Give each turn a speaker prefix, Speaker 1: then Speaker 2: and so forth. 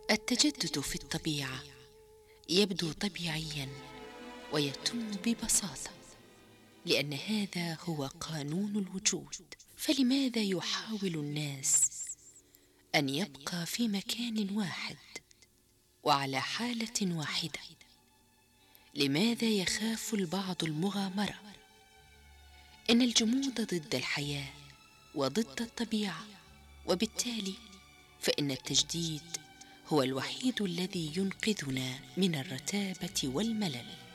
Speaker 1: التجدد في الطبيعة يبدو طبيعيا ويتم ببساطة، لأن هذا هو قانون الوجود. فلماذا يحاول الناس أن يبقى في مكان واحد وعلى حالة واحدة؟ لماذا يخاف البعض المغامرة؟ إن الجمود ضد الحياة وضد الطبيعة، وبالتالي فإن التجديد هو الوحيد الذي ينقذنا من الرتابة والملل.